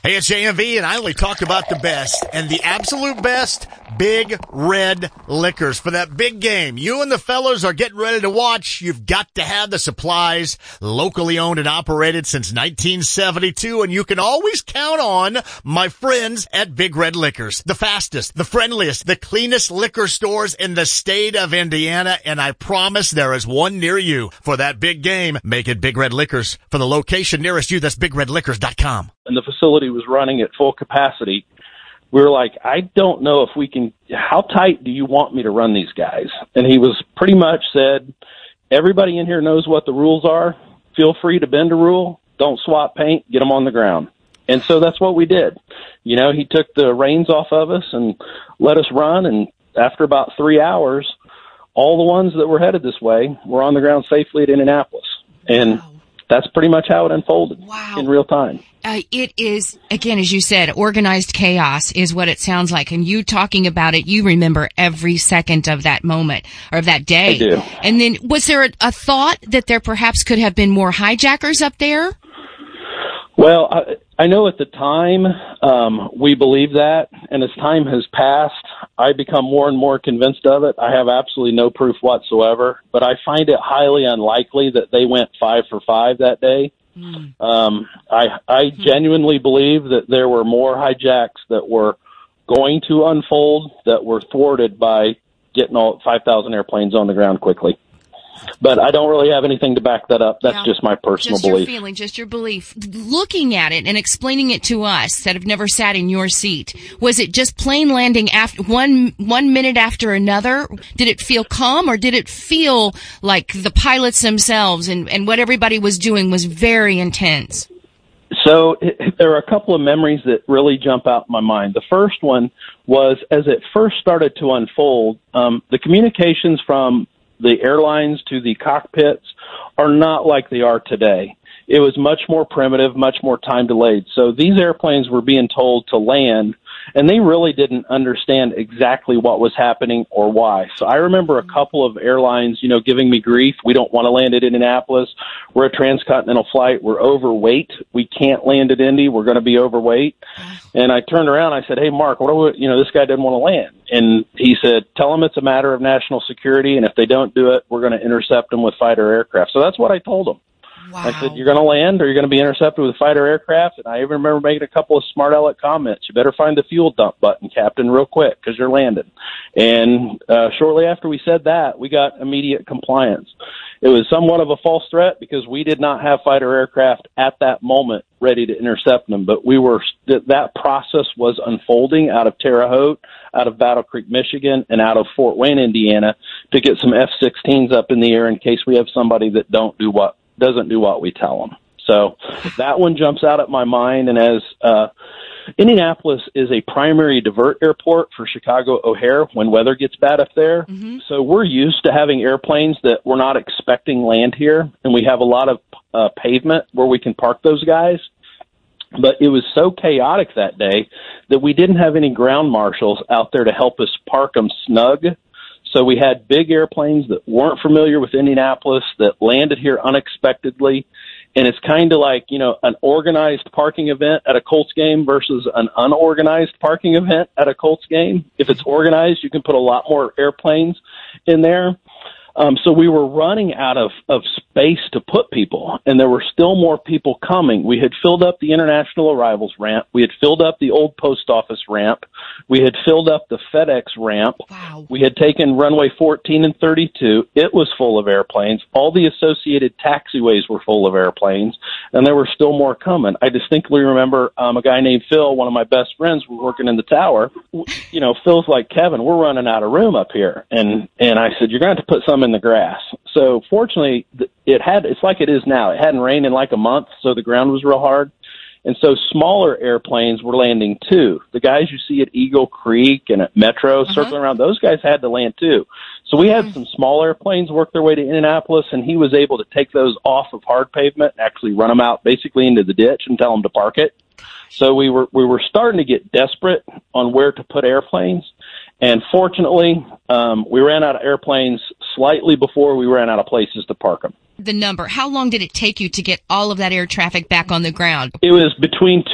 Hey, it's JMV, and I only talk about the best, and the absolute best, Big Red Liquors. For that big game you and the fellas are getting ready to watch, you've got to have the supplies. Locally owned and operated since 1972, and you can always count on my friends at Big Red Liquors. The fastest, the friendliest, the cleanest liquor stores in the state of Indiana, and I promise there is one near you. For that big game, make it Big Red Liquors. For the location nearest you, that's BigRedLiquors.com. And the facility was running at full capacity. We were like, I don't know if we can, how tight do you want me to run these guys? And he was pretty much said, everybody in here knows what the rules are. Feel free to bend a rule. Don't swap paint. Get them on the ground. And so that's what we did. You know, he took the reins off of us and let us run. And after about 3 hours, all the ones that were headed this way were on the ground safely at Indianapolis. And that's pretty much how it unfolded in real time. It is, again, as you said, organized chaos is what it sounds like. And you talking about it, you remember every second of that moment or of that day. I do. And then was there a thought that there perhaps could have been more hijackers up there? Well, I know at the time we believed that. And as time has passed, I become more and more convinced of it. I have absolutely no proof whatsoever, but I find it highly unlikely that they went 5 for 5 that day. I genuinely believe that there were more hijacks that were going to unfold that were thwarted by getting all 5,000 airplanes on the ground quickly. But I don't really have anything to back that up. That's just my personal belief. Just your feeling, just your belief. Looking at it and explaining it to us that have never sat in your seat, was it just plane landing after one minute after another? Did it feel calm, or did it feel like the pilots themselves and what everybody was doing was very intense? So there are a couple of memories that really jump out in my mind. The first one was as it first started to unfold, the communications from the airlines to the cockpits are not like they are today. It was much more primitive, much more time delayed. So these airplanes were being told to land, and they really didn't understand exactly what was happening or why. So I remember a couple of airlines, giving me grief. We don't want to land at Indianapolis. We're a transcontinental flight. We're overweight. We can't land at Indy. We're going to be overweight. And I turned around. I said, hey, Mark, this guy didn't want to land. And he said, tell them it's a matter of national security, and if they don't do it, we're going to intercept them with fighter aircraft. So that's what I told him. Wow. I said, you're going to land or you're going to be intercepted with fighter aircraft. And I even remember making a couple of smart aleck comments. You better find the fuel dump button, Captain, real quick, because you're landing. And shortly after we said that, we got immediate compliance. It was somewhat of a false threat because we did not have fighter aircraft at that moment ready to intercept them. But that process was unfolding out of Terre Haute, out of Battle Creek, Michigan, and out of Fort Wayne, Indiana, to get some F-16s up in the air in case we have somebody that doesn't do what we tell them. So that one jumps out at my mind. And as Indianapolis is a primary divert airport for Chicago O'Hare when weather gets bad up there. Mm-hmm. So we're used to having airplanes that we're not expecting land here. And we have a lot of pavement where we can park those guys. But it was so chaotic that day that we didn't have any ground marshals out there to help us park them snug. So we had big airplanes that weren't familiar with Indianapolis that landed here unexpectedly. And it's kind of like, an organized parking event at a Colts game versus an unorganized parking event at a Colts game. If it's organized, you can put a lot more airplanes in there. So we were running out of space to put people, and there were still more people coming. We had filled up the international arrivals ramp. We had filled up the old post office ramp. We had filled up the FedEx ramp. Wow. We had taken runway 14 and 32. It was full of airplanes. All the associated taxiways were full of airplanes, and there were still more coming. I distinctly remember a guy named Phil, one of my best friends, was working in the tower. Phil's like, Kevin, we're running out of room up here. And I said, you're going to have to put some in the grass. So fortunately, it's like it is now. It hadn't rained in like a month, so the ground was real hard. And so smaller airplanes were landing too. The guys you see at Eagle Creek and at Metro circling around, those guys had to land too. So we had some small airplanes work their way to Indianapolis, and he was able to take those off of hard pavement, actually run them out basically into the ditch and tell them to park it. So we were starting to get desperate on where to put airplanes. And fortunately, we ran out of airplanes slightly before we ran out of places to park them. The number, how long did it take you to get all of that air traffic back on the ground? It was between